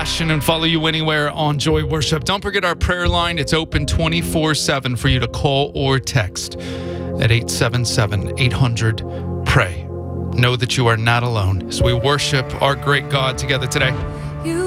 Sebastian and follow you anywhere on Joy Worship. Don't forget our prayer line. It's open 24/7 for you to call or text at 877-800-PRAY. Know that you are not alone as we worship our great God together today.